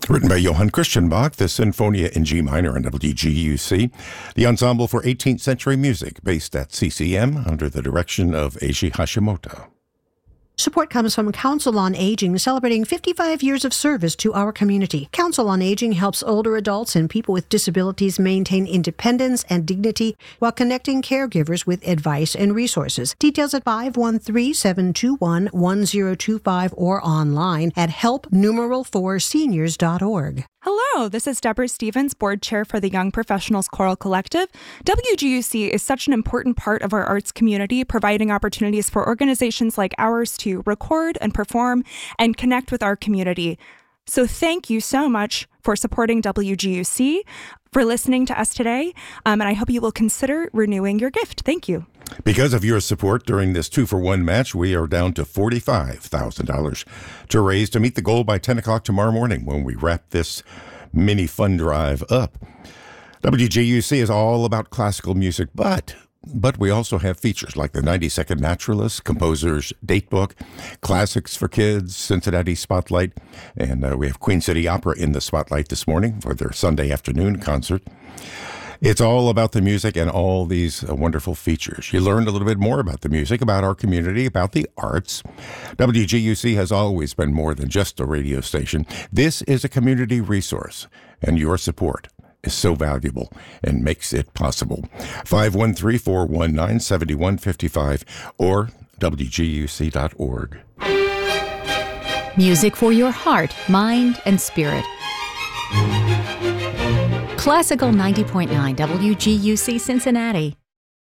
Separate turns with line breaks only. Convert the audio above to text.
Written by Johann Christian Bach, the Sinfonia in G minor on WGUC, the ensemble for 18th century music based at CCM under the direction of Eiji Hashimoto.
Support comes from Council on Aging, celebrating 55 years of service to our community. Council on Aging helps older adults and people with disabilities maintain independence and dignity while connecting caregivers with advice and resources. Details at 513-721-1025 or online at help4seniors.org.
Hello, this is Deborah Stevens, Board Chair for the Young Professionals Choral Collective. WGUC is such an important part of our arts community, providing opportunities for organizations like ours to record and perform and connect with our community. So thank you so much for supporting WGUC, for listening to us today, and I hope you will consider renewing your gift. Thank you.
Because of your support during this 2-for-1 match, we are down to $45,000 to raise to meet the goal by 10 o'clock tomorrow morning when we wrap this mini fund drive up. WGUC is all about classical music, but we also have features like the 90-second Naturalist, Composer's Datebook, Classics for Kids, Cincinnati Spotlight, and we have Queen City Opera in the spotlight this morning for their Sunday afternoon concert. It's all about the music and all these wonderful features. You learned a little bit more about the music, about our community, about the arts. WGUC has always been more than just a radio station. This is a community resource, and your support is so valuable and makes it possible. 513-419-7155 or WGUC.org.
Music for your heart, mind, and spirit. Classical 90.9 WGUC Cincinnati.